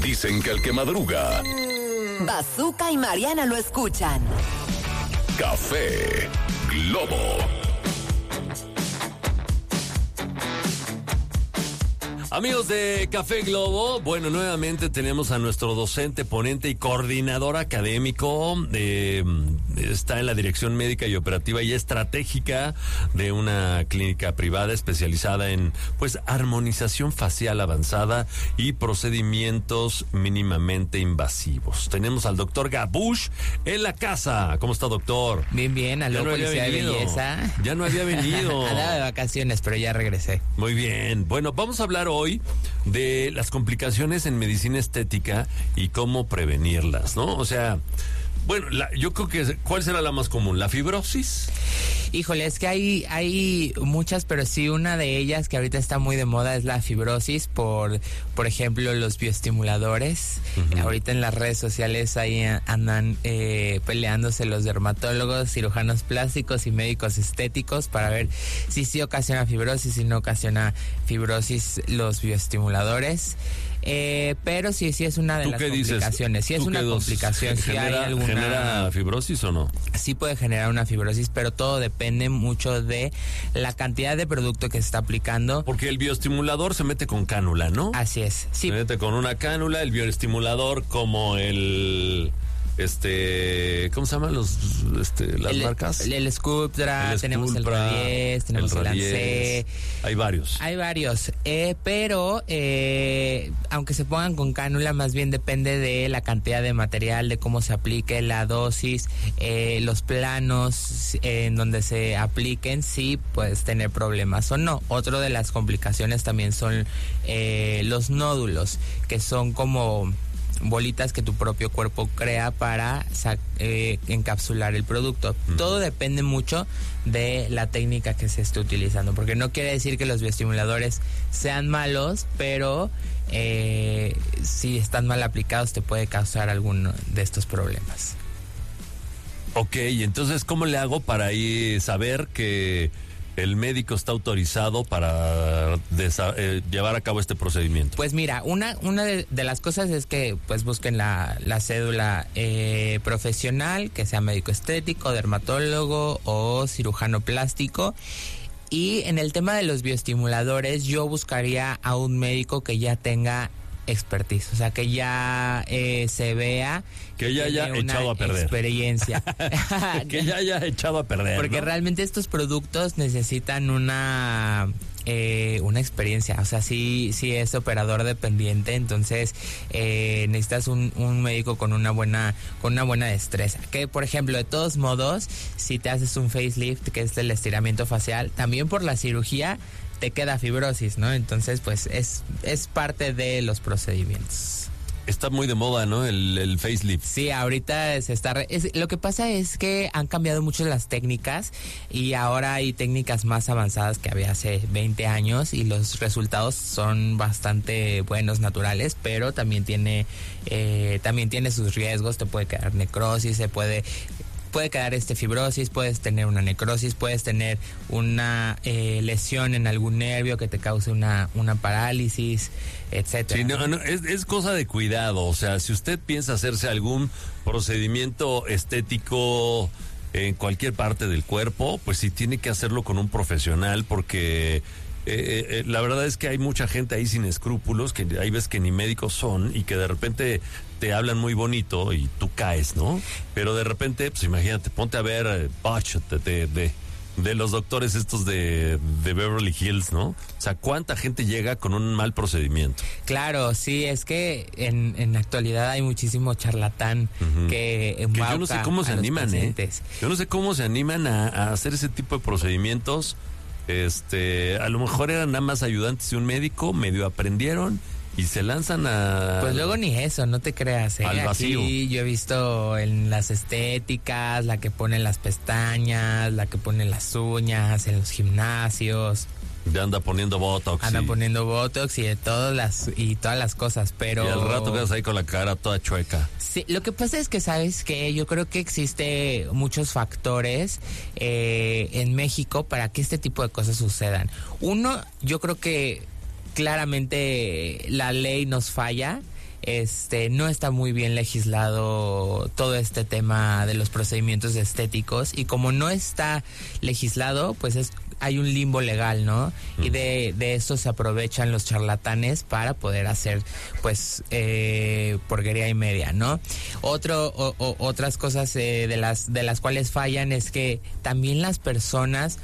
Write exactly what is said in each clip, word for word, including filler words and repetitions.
Dicen que el que madruga... Bazooka y Mariana lo escuchan. Café Globo. Amigos de Café Globo, bueno, nuevamente tenemos a nuestro docente, ponente y coordinador académico. Eh, está en la dirección médica y operativa y estratégica de una clínica privada especializada en, pues, armonización facial avanzada y procedimientos mínimamente invasivos. Tenemos al doctor Gabush en la casa. ¿Cómo está, doctor? Bien, bien, aló, no policía de belleza. Ya no había venido. Andaba de vacaciones, pero ya regresé. Muy bien. Bueno, vamos a hablar hoy de las complicaciones en medicina estética y cómo prevenirlas, ¿no? O sea, bueno, la, yo creo que, ¿cuál será la más común? ¿La fibrosis? Híjole, es que hay, hay muchas, pero sí una de ellas que ahorita está muy de moda es la fibrosis por, por ejemplo, los bioestimuladores. Uh-huh. Ahorita en las redes sociales ahí andan eh, peleándose los dermatólogos, cirujanos plásticos y médicos estéticos para ver si sí ocasiona fibrosis, si no ocasiona fibrosis los bioestimuladores. Eh, pero sí, sí es una de las complicaciones. Sí es una complicación. Si ¿Genera, hay alguna... ¿Genera fibrosis o no? Sí puede generar una fibrosis, pero todo depende mucho de la cantidad de producto que se está aplicando. Porque el bioestimulador se mete con cánula, ¿no? Así es. Sí. Se mete con una cánula, el bioestimulador como el... Este, ¿cómo se llaman los, este, las el, marcas? El, el Sculptra, el tenemos Sculptra, el Radies, tenemos el, el Lancé. Hay varios. Hay varios, eh, pero eh, aunque se pongan con cánula, más bien depende de la cantidad de material, de cómo se aplique, la dosis, eh, los planos eh, en donde se apliquen, sí puedes tener problemas o no. Otro de las complicaciones también son eh, los nódulos, que son como bolitas que tu propio cuerpo crea para eh, encapsular el producto. Uh-huh. Todo depende mucho de la técnica que se esté utilizando, porque no quiere decir que los bioestimuladores sean malos, pero eh, si están mal aplicados te puede causar alguno de estos problemas. Ok, entonces, ¿cómo le hago para ahí saber que el médico está autorizado para desa- eh, llevar a cabo este procedimiento? Pues mira, una una de, de las cosas es que pues busquen la, la cédula eh, profesional, que sea médico estético, dermatólogo o cirujano plástico. Y en el tema de los bioestimuladores, yo buscaría a un médico que ya tenga expertise, o sea, que ya eh, se vea que ya haya echado a perder experiencia. Que ya haya echado a perder, porque ¿no? Realmente estos productos necesitan una eh, una experiencia, o sea, sí sí es operador dependiente, entonces eh, necesitas un, un médico con una buena con una buena destreza. Que por ejemplo, de todos modos, si te haces un facelift, que es el estiramiento facial, también por la cirugía te queda fibrosis, ¿no? Entonces, pues, es, es parte de los procedimientos. Está muy de moda, ¿no? El, el facelift. Sí, ahorita se está... Re- es, lo que pasa es que han cambiado mucho las técnicas y ahora hay técnicas más avanzadas que había hace veinte años y los resultados son bastante buenos, naturales, pero también tiene, eh, también tiene sus riesgos. Te puede quedar necrosis, se puede... Puede quedar este fibrosis, puedes tener una necrosis, puedes tener una eh, lesión en algún nervio que te cause una, una parálisis, etcétera. Sí, no, no, es, es cosa de cuidado. O sea, si usted piensa hacerse algún procedimiento estético en cualquier parte del cuerpo, pues sí tiene que hacerlo con un profesional, porque Eh, eh, la verdad es que hay mucha gente ahí sin escrúpulos, que hay veces que ni médicos son y que de repente te hablan muy bonito y tú caes, ¿no? Pero de repente, pues imagínate, ponte a ver eh, Butch de, de, de, de los doctores estos de, de Beverly Hills, ¿no? O sea, ¿cuánta gente llega con un mal procedimiento? Claro, sí, es que en, en la actualidad hay muchísimo charlatán uh-huh. que embauca que yo no sé cómo se animan, ¿eh? Yo no sé cómo se animan a, a hacer ese tipo de procedimientos. Este, a lo mejor eran nada más ayudantes de un médico, medio aprendieron y se lanzan a... Pues luego ni eso, no te creas, ¿eh? Al vacío. Aquí yo he visto en las estéticas, la que pone las pestañas, la que pone las uñas, en los gimnasios. Ya anda poniendo botox. Anda y... poniendo botox y de todas las y todas las cosas, pero... Y al rato quedas ahí con la cara toda chueca. Sí, lo que pasa es que, ¿sabes qué? Yo creo que existe muchos factores eh, en México para que este tipo de cosas sucedan. Uno, yo creo que claramente la ley nos falla. este no está muy bien legislado todo este tema de los procedimientos estéticos, y como no está legislado, pues es hay un limbo legal, ¿no? Y de, de eso se aprovechan los charlatanes para poder hacer, pues, eh, porquería y media, ¿no? Otro, o, o, otras cosas eh, de las de las cuales fallan es que también las personas,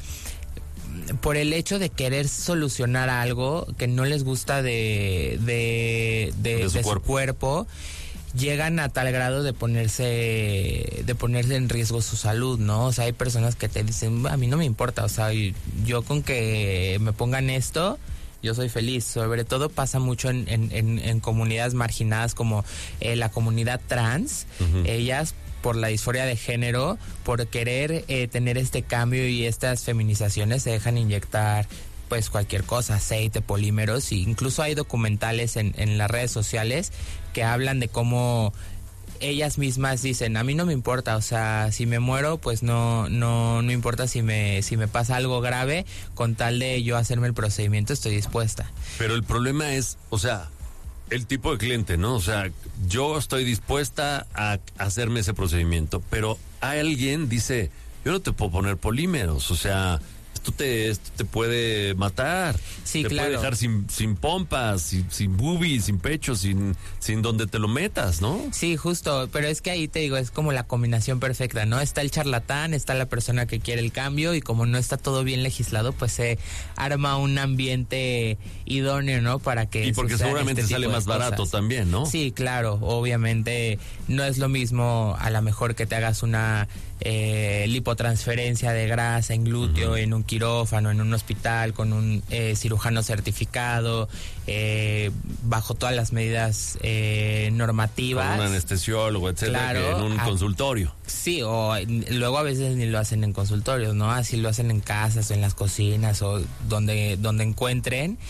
por el hecho de querer solucionar algo que no les gusta de, de, de, de, su, de cuerpo. su cuerpo, llegan a tal grado de ponerse de ponerse en riesgo su salud, ¿no? O sea, hay personas que te dicen, a mí no me importa, o sea, yo con que me pongan esto, yo soy feliz. Sobre todo pasa mucho en, en, en, en comunidades marginadas como eh, la comunidad trans. Uh-huh. Ellas, por la disforia de género, por querer eh, tener este cambio y estas feminizaciones, se dejan inyectar pues cualquier cosa, aceite, polímeros, e incluso hay documentales en, en las redes sociales que hablan de cómo ellas mismas dicen, a mí no me importa, o sea, si me muero, pues no no no importa si me si me pasa algo grave, con tal de yo hacerme el procedimiento estoy dispuesta. Pero el problema es, o sea, el tipo de cliente, ¿no? O sea, yo estoy dispuesta a hacerme ese procedimiento, pero alguien dice, yo no te puedo poner polímeros, o sea, esto te, esto te puede matar. Sí, te claro. puede dejar sin, sin pompas, sin, sin boobies, sin pecho, sin, sin donde te lo metas, ¿no? Sí, justo, pero es que ahí te digo, es como la combinación perfecta, ¿no? Está el charlatán, está la persona que quiere el cambio, y como no está todo bien legislado, pues se arma un ambiente idóneo, ¿no? Para que y porque seguramente este sale más barato también, ¿no? Sí, claro, obviamente no es lo mismo a lo mejor que te hagas una eh, lipotransferencia de grasa en glúteo, uh-huh, en un quirófano, en un hospital, con un eh, cirujano certificado, eh, bajo todas las medidas eh, normativas. Con un anestesiólogo, etcétera, claro, que en un a, consultorio. Sí, o luego a veces ni lo hacen en consultorios, ¿no? Así lo hacen en casas o en las cocinas o donde, donde encuentren.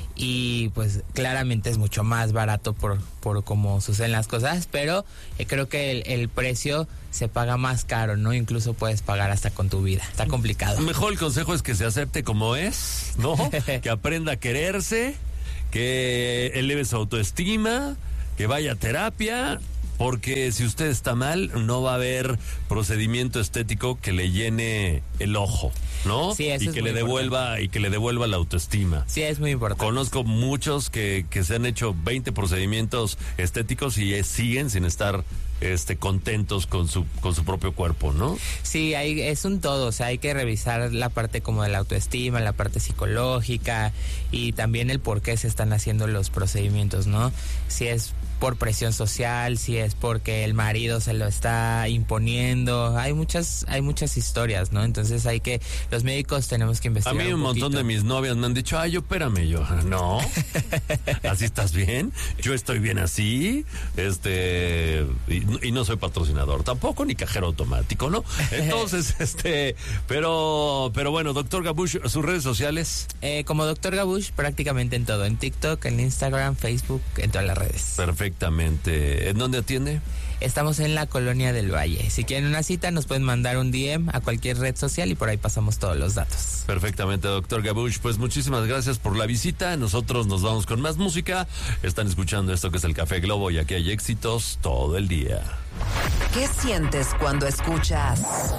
Y pues claramente es mucho más barato por, por cómo suceden las cosas, pero eh, creo que el, el precio se paga más caro, ¿no? Incluso puedes pagar hasta con tu vida. Está complicado. Mejor el consejo es que se acepte como es, ¿no? Que aprenda a quererse, que eleve su autoestima, que vaya a terapia, porque si usted está mal, no va a haber procedimiento estético que le llene el ojo, ¿no? Sí, eso y es que muy le devuelva importante. y que le devuelva la autoestima. Sí, es muy importante. Conozco muchos que, que se han hecho veinte procedimientos estéticos y eh, siguen sin estar este contentos con su con su propio cuerpo, ¿no? Sí, hay, es un todo, o sea, hay que revisar la parte como de la autoestima, la parte psicológica y también el por qué se están haciendo los procedimientos, ¿no? Si es por presión social, si es porque el marido se lo está imponiendo, hay muchas hay muchas historias, ¿no? Entonces hay que, los médicos tenemos que investigar. A mí un, un montón de mis novias me han dicho, ay, opérame, yo, no, así estás bien, yo estoy bien así, este, y, y no soy patrocinador tampoco, ni cajero automático, ¿no? Entonces, este, pero, pero bueno, doctor Gabush, sus redes sociales. Eh, como doctor Gabush, prácticamente en todo, en TikTok, en Instagram, Facebook, en todas las redes. Perfectamente. ¿En dónde atiende? Estamos en la Colonia del Valle. Si quieren una cita, nos pueden mandar un D M a cualquier red social y por ahí pasamos todos los datos. Perfectamente, doctor Gabush. Pues muchísimas gracias por la visita. Nosotros nos vamos con más música. Están escuchando esto que es el Café Globo y aquí hay éxitos todo el día. ¿Qué sientes cuando escuchas